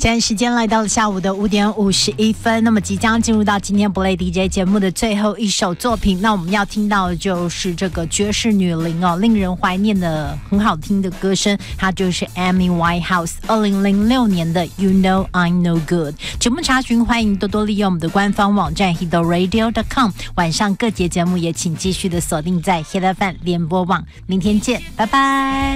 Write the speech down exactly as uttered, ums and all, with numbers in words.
现在时间来到了下午的五点五十一分，那么即将进入到今天不累 D J 节目的最后一首作品，那我们要听到的就是这个爵士女伶哦，令人怀念的很好听的歌声，它就是 Amy Winehouse 二零零六年的 You Know I'm No Good。 节目查询欢迎多多利用我们的官方网站 hit radio dot com， 晚上各节节目也请继续的锁定在 Hit F M 联播网，明天见，拜拜。